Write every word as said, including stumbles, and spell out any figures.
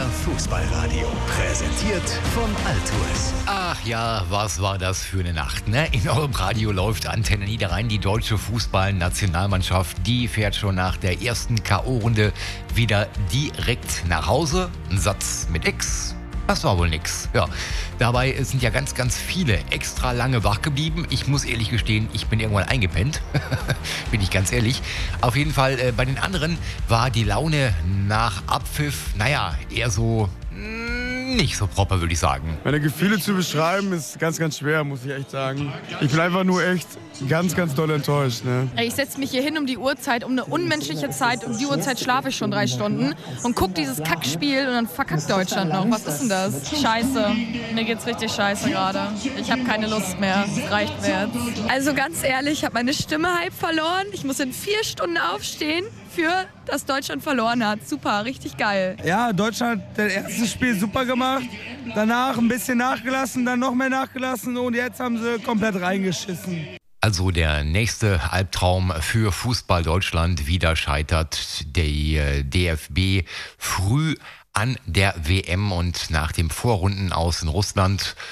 Fußballradio. Präsentiert von Altours. Ach ja, was war das für eine Nacht, ne? In eurem Radio läuft Antenne Niederrhein. Die deutsche Fußballnationalmannschaft, die fährt schon nach der ersten K O-Runde wieder direkt nach Hause. Ein Satz mit X. Das war wohl nix. Ja, dabei sind ja ganz, ganz viele extra lange wach geblieben. Ich muss ehrlich gestehen, ich bin irgendwann eingepennt. Bin ich ganz ehrlich. Auf jeden Fall, äh, bei den anderen war die Laune nach Abpfiff, naja, eher so mh, nicht so proper, würde ich sagen. Meine Gefühle zu beschreiben ist ganz, ganz schwer, muss ich echt sagen. Ich bin einfach nur echt ganz, ganz doll enttäuscht. Ne? Ich setze mich hier hin um die Uhrzeit, um eine unmenschliche Zeit. Um die Uhrzeit schlafe ich schon drei Stunden und gucke dieses Kackspiel und dann verkackt Deutschland noch. Was ist denn das? Scheiße. Mir geht's richtig scheiße gerade. Ich habe keine Lust mehr. Es reicht mir jetzt. Also ganz ehrlich, ich habe meine Stimme halb verloren. Ich muss in vier Stunden aufstehen, für dass Deutschland verloren hat. Super, richtig geil. Ja, Deutschland hat das erste Spiel super gemacht. Danach ein bisschen nachgelassen, dann noch mehr nachgelassen und jetzt haben sie komplett reingeschissen. Also der nächste Albtraum für Fußball Deutschland. Wieder scheitert der D F B früh an der W M und nach dem Vorrundenaus in Russland